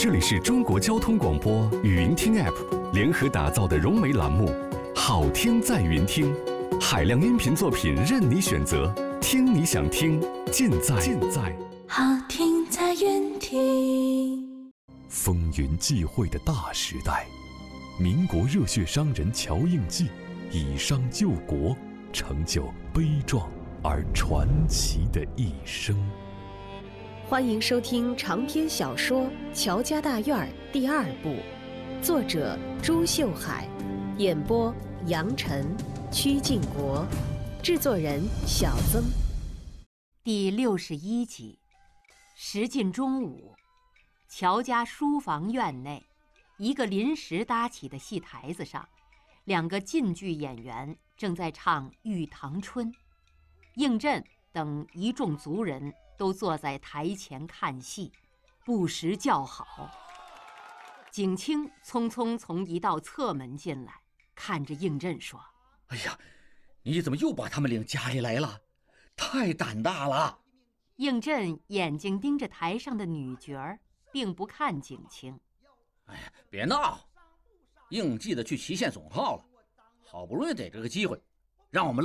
这里是中国交通广播语音听 App 联合打造的融媒栏目《好听在云听》，海量音频作品任你选择，听你想听，尽在好听在云听。 风云际会的大时代，民国热血商人乔应季以商救国，成就悲壮而传奇的一生。 欢迎收听长篇小说《乔家大院》第2部，作者朱秀海，演播杨晨、曲靖国，制作人小曾。 第61集。时近中午，乔家书房院内，一个临时搭起的戏台子上，2个晋剧演员正在唱《玉堂春》。应震等一众族人都坐在台前看戏，不时叫好。景清匆匆从一道侧门进来，看着应震说：“ 哎呀，你怎么又把他们领家里来了？太胆大了！” 应震眼睛盯着台上的女角儿，并不看景清。 哎呀，别闹！应记得去祁县总号了，好不容易逮这个机会，让我们